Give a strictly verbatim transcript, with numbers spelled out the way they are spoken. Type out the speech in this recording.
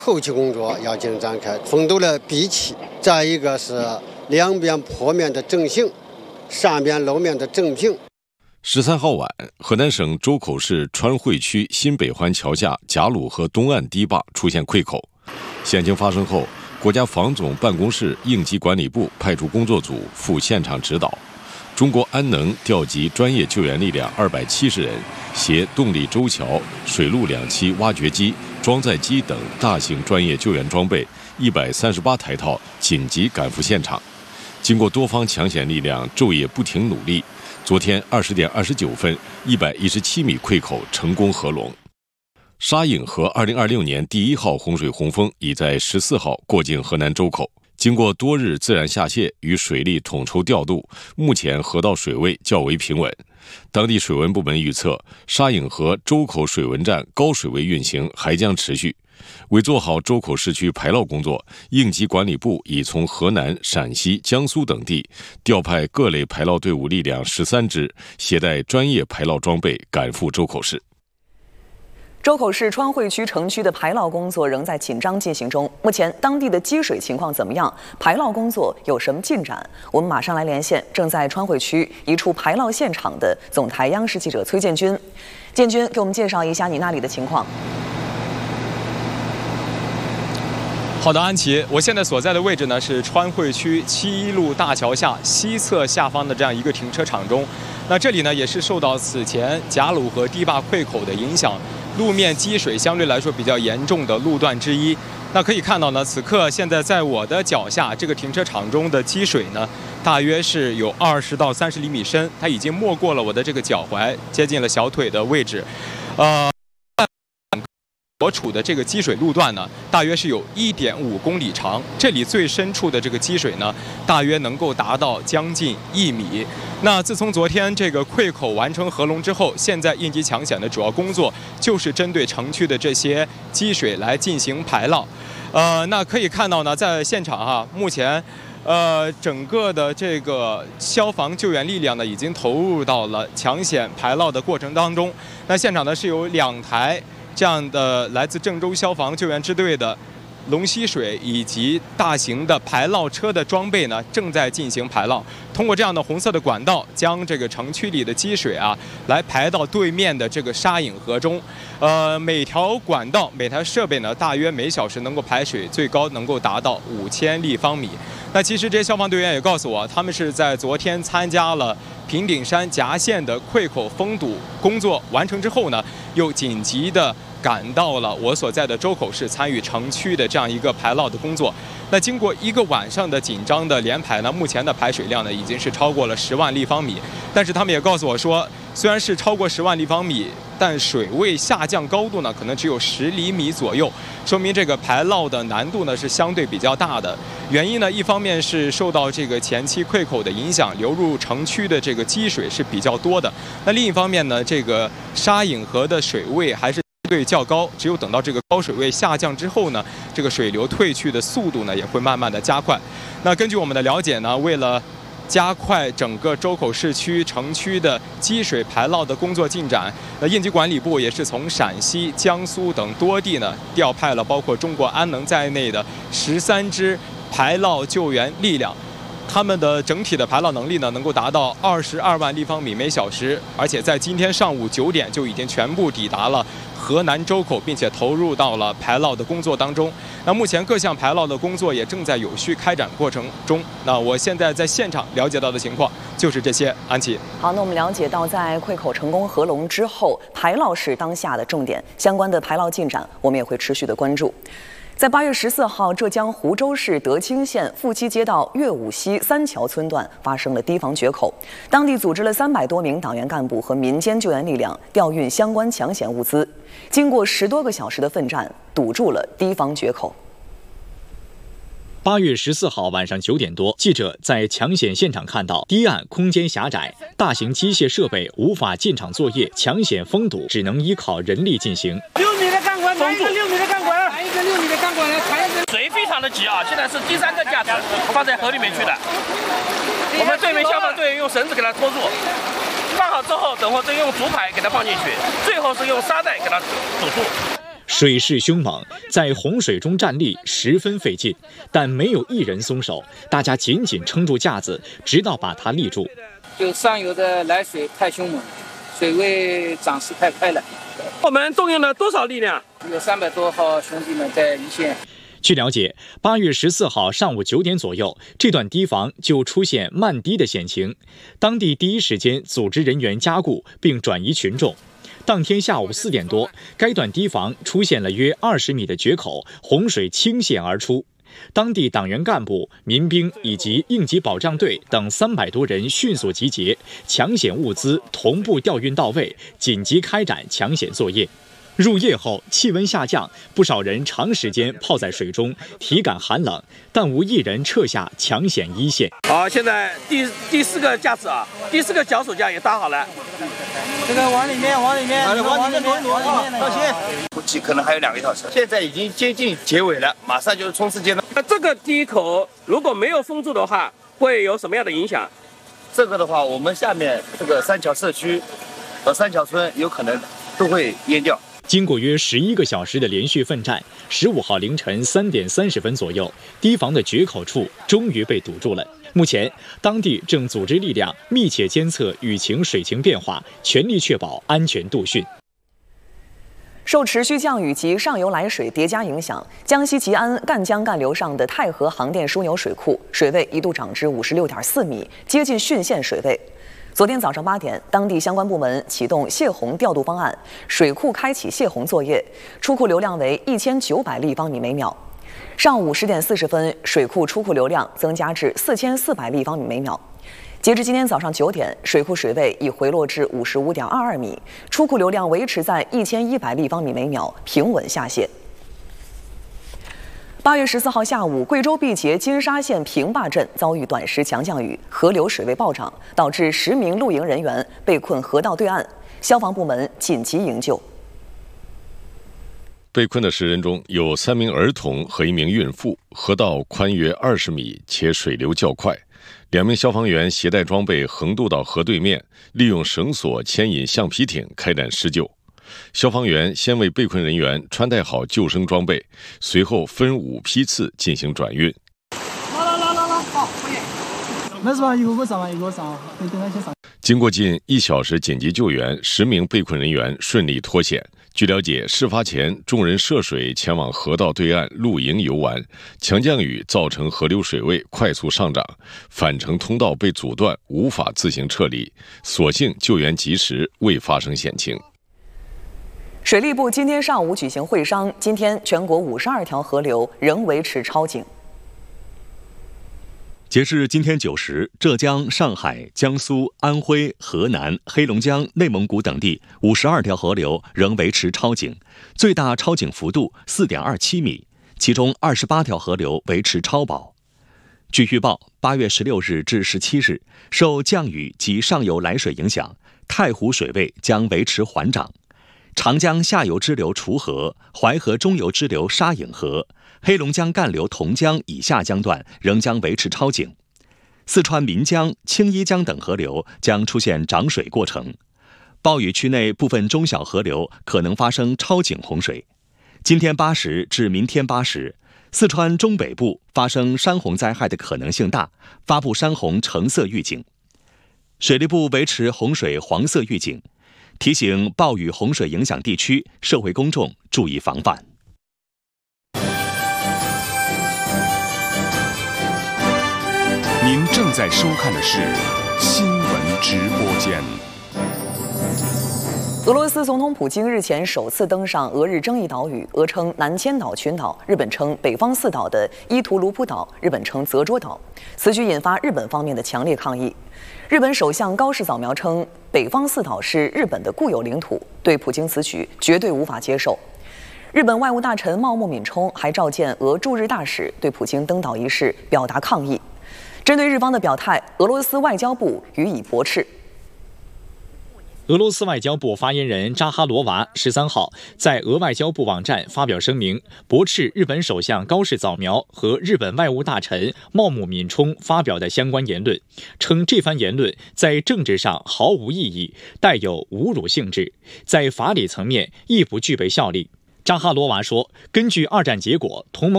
后期工作要进行展开，封堵的闭气，再一个是两边坡面的正形，上边路面的正平。 十三号晚，河南省周口市川汇区新北环桥下贾鲁河东岸堤坝出现溃口。险情发生后，国家防总办公室应急管理部派出工作组赴现场指导。中国安能调集专业救援力量二百七十人，携动力周桥、水陆两栖挖掘机、装载机等大型专业救援装备一百三十八台套，紧急赶赴现场。经过多方抢险力量昼夜不停努力，昨天二十点二十九分，一百一十七米溃口成功合拢。沙颍河二零二六年第一号洪水洪峰已在十四号过境河南周口。经过多日自然下泄与水利统筹调度，目前河道水位较为平稳。当地水文部门预测，沙颍河周口水文站高水位运行还将持续。为做好周口市区排涝工作，应急管理部已从河南、陕西、江苏等地调派各类排涝队伍力量十三支，携带专业排涝装备赶赴周口市。 周口市川汇区城区的排涝工作仍在紧张进行中。目前当地的积水情况怎么样？排涝工作有什么进展？我们马上来连线正在川汇区一处排涝现场的总台央视记者崔建军。建军，给我们介绍一下你那里的情况。 好的，安琪，我现在所在的位置呢是川汇区七一路大桥下西侧下方的这样一个停车场中。那这里呢也是受到此前贾鲁河堤坝溃口的影响，路面积水相对来说比较严重的路段之一。那可以看到呢，此刻现在在我的脚下这个停车场中的积水呢，大约是有二十到三十厘米深，它已经没过了我的这个脚踝，接近了小腿的位置。呃。所处的这个积水路段呢，大约是有一点五公里长，这里最深处的这个积水呢，大约能够达到将近一米。那自从昨天这个溃口完成合拢之后，现在应急抢险的主要工作就是针对城区的这些积水来进行排涝。呃，那可以看到呢，在现场哈，目前。呃，整个的这个消防救援力量呢，已经投入到了抢险排涝的过程当中。那现场呢是有两台这样的来自郑州消防救援支队的龙吸水以及大型的排涝车的装备呢，正在进行排涝。通过这样的红色的管道，将这个城区里的积水啊，来排到对面的这个沙颍河中。呃，每条管道、每台设备呢，大约每小时能够排水最高能够达到五千立方米。那其实这些消防队员也告诉我，他们是在昨天参加了平顶山夹县的溃口封堵工作完成之后呢，又紧急的赶到了我所在的周口市，参与城区的这样一个排涝的工作。那经过一个晚上的紧张的连排呢，目前的排水量呢已经是超过了十万立方米。但是他们也告诉我说，虽然是超过十万立方米，但水位下降高度呢可能只有十厘米左右，说明这个排涝的难度呢是相对比较大的。原因呢，一方面是受到这个前期溃口的影响，流入城区的这个积水是比较多的。那另一方面呢，这个沙颍河的水位还是对较高，只有等到这个高水位下降之后呢，这个水流退去的速度呢也会慢慢的加快。那根据我们的了解呢，为了加快整个周口市区城区的积水排涝的工作进展，那应急管理部也是从陕西、江苏等多地呢调派了包括中国安能在内的十三支排涝救援力量。他们的整体的排涝能力呢，能够达到二十二万立方米每小时，而且在今天上午九点就已经全部抵达了河南周口，并且投入到了排涝的工作当中。那目前各项排涝的工作也正在有序开展过程中。那我现在在现场了解到的情况就是这些。安琪， 好，那我们了解到，在溃口成功合拢之后，排涝是当下的重点，相关的排涝进展我们也会持续的关注。在八月十四号，浙江湖州市德清县富溪街道岳武溪三桥村段发生了堤防决口，当地组织了三百多名党员干部和民间救援力量调运相关抢险物资，经过十多个小时的奋战，堵住了堤防决口。 八月十四号晚上九点多，记者在抢险现场看到，堤岸空间狭窄，大型机械设备无法进场作业，抢险封堵只能依靠人力进行。 六米的钢管，抬一个六米的钢管，抬一个六米的钢管来，抬一个。 水非常的急啊！现在是第三个架子放在河里面去的，我们对面消防队员用绳子给它拖住，放好之后，等会再用竹排给它放进去，最后是用沙袋给它堵住。 水势凶猛，在洪水中站立十分费劲，但没有一人松手，大家紧紧撑住架子，直到把它立住。 就上游的来水太凶猛，水位涨势太快了。 我们动用了多少力量？ 有三百多号兄弟们在一线。 据了解，八月十四号上午九点左右，这段堤防就出现漫堤的险情，当地第一时间组织人员加固并转移群众。当天下午四点多，该段堤防出现了约二十米的决口，洪水倾泻而出。当地党员干部、民兵以及应急保障队等三百多人迅速集结，抢险物资同步调运到位，紧急开展抢险作业。入夜后，气温下降，不少人长时间泡在水中，体感寒冷，但无一人撤下抢险一线。 好，现在第第四个架子啊，第四个脚手架也搭好了。 这个往里面，往里面，往里面挪一挪，往里面放心。估计可能还有两个小时，现在已经接近结尾了，马上就是冲刺阶段。 那这个堤口如果没有封住的话，会有什么样的影响？ 这个的话，我们下面这个三桥社区和三桥村有可能都会淹掉。 经过约十一个小时的连续奋战，十五号凌晨三点三十分左右，堤防的决口处终于被堵住了。目前，当地正组织力量密切监测雨情水情变化，全力确保安全渡汛。 受持续降雨及上游来水叠加影响，江西吉安赣江干流上的太河航电枢纽水库水位一度涨至五十六点四米，接近汛限水位。昨天早上八点，当地相关部门启动泄洪调度方案，水库开启泄洪作业，出库流量为一千九百立方米每秒。上午十点四十分，水库出库流量增加至四千四百立方米每秒。截至今天早上九点，水库水位已回落至五十五点二二米，出库流量维持在一千一百立方米每秒，平稳下泄。八月十四号下午，贵州毕节金沙县平坝镇遭遇短时强降雨，河流水位暴涨，导致十名露营人员被困河道对岸，消防部门紧急营救。 被困的十人中有三名儿童和一名孕妇，河道宽约二十米，且水流较快。两名消防员携带装备横渡到河对面，利用绳索牵引橡皮艇开展施救。消防员先为被困人员穿戴好救生装备，随后分五批次进行转运。 来来来来来，好，可以。没事吧？一个个上完，一个上，你等他先上。 经过近一小时紧急救援，十名被困人员顺利脱险。据了解，事发前众人涉水前往河道对岸露营游玩，强降雨造成河流水位快速上涨，返程通道被阻断，无法自行撤离。所幸救援及时，未发生险情。 水利部今天上午举行会商，今天全国五十二条河流仍维持超警。 截至今天九时，浙江、上海、江苏、安徽、河南、黑龙江、内蒙古等地五十二条河流仍维持超警，最大超警幅度四点二七米，其中二十八条河流维持超保。据预报，八月十六日至十七日，受降雨及上游来水影响，太湖水位将维持缓涨。长江下游支流楚河、淮河中游支流沙颍河、黑龙江干流同江以下江段仍将维持超警。四川岷江、青衣江等河流将出现涨水过程。暴雨区内部分中小河流可能发生超警洪水。今天八时至明天八时，四川中北部发生山洪灾害的可能性大，发布山洪橙色预警。水利部维持洪水黄色预警，提醒暴雨洪水影响地区社会公众注意防范。 您正在收看的是新闻直播间。 俄罗斯总统普京日前首次登上俄日争议岛屿，俄称南千岛群岛，日本称北方四岛的伊图卢普岛，日本称泽捉岛。此举引发日本方面的强烈抗议。日本首相高市早苗称，北方四岛是日本的固有领土，对普京此举绝对无法接受。日本外务大臣茂木敏充还召见俄驻日大使，对普京登岛一事表达抗议。针对日方的表态，俄罗斯外交部予以驳斥。 俄罗斯外交部发言人扎哈罗娃十三号在俄外交部网站发表声明，驳斥日本首相高市早苗和日本外务大臣茂木敏充发表的相关言论，称这番言论在政治上毫无意义，带有侮辱性质，在法理层面亦不具备效力。 扎哈罗娃说，根据二战结果，同盟